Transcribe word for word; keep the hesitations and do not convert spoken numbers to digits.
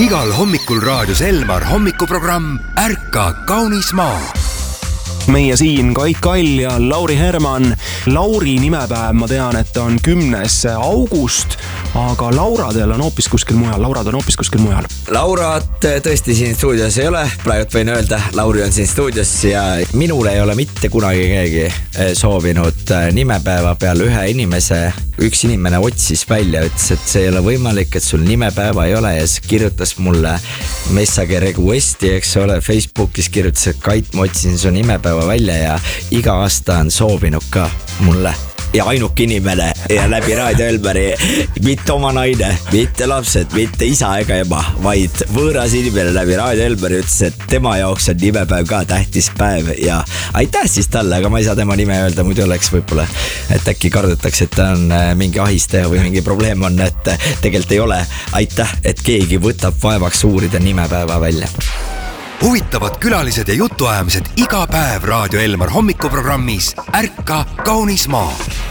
Igal hommikul raadios Elmar hommikuprogramm Ärka kaunis maa. Meie siin Kait Kall ja Lauri Herman. Lauri nimepäev, ma tean, et on kümnes august, aga Lauradel on hoopis kuskil mujal. Laurad on hoopis kuskil mujal. Laurat tõesti siin stuudios ei ole. Praegu võin öelda, Lauri on siin stuudios ja minule ei ole mitte kunagi keegi soovinud nimepäeva peal ühe inimese. Üks inimene otsis välja, ütles, et see ei ole võimalik, et sul nimepäeva ei ole ja siis kirjutas mulle message requesti, eks ole, Facebookis kirjutas, et Kait, ma otsisin su nimepäeva välja ja iga aasta on soovinud ka mulle. Ja ainuk inimene ja läbi Raadio Elmari mitte oma naine, mitte lapsed, mitte isa ega ema, vaid võõras inimene läbi Raadio Elmari ütles, et tema jaoks on nimepäev ka tähtis päev ja aitäh siis talle, aga ma ei saa tema nime öelda, muidu oleks võib-olla, et äkki kardetakse, et ta on mingi ahistaja või mingi probleem on, et tegelikult ei ole. Aitäh, et keegi võtab vaevaks uurida nimepäeva välja. Huvitavad külalised ja jutuajamised iga päev Raadio Elmar hommikuprogrammis Ärka kaunis maa.